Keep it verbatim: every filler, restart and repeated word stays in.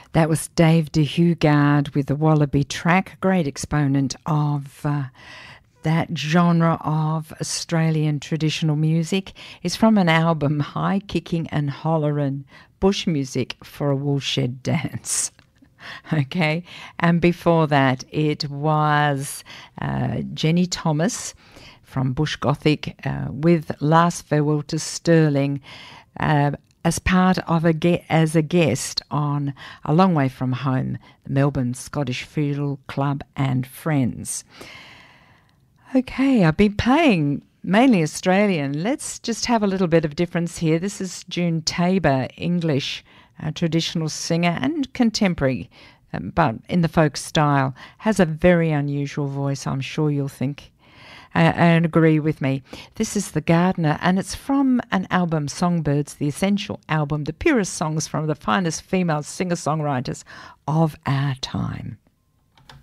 That was Dave de Hugard with the Wallaby track, a great exponent of uh, that genre of Australian traditional music. Is from an album, High Kicking and Hollerin', Bush Music for a Woolshed Dance. Okay, and before that it was uh, Jenny Thomas from Bush Gothic uh, with Last Farewell to Stirling, uh, as part of a ge- as a guest on A Long Way From Home, the Melbourne Scottish Fiddle Club and Friends. Okay, I've been playing mainly Australian. Let's just have a little bit of difference here. This is June Tabor, English, a traditional singer and contemporary, um, but in the folk style. Has a very unusual voice, I'm sure you'll think. Uh, and agree with me. This is The Gardener, and it's from an album, Songbirds, the Essential Album, the purest songs from the finest female singer-songwriters of our time.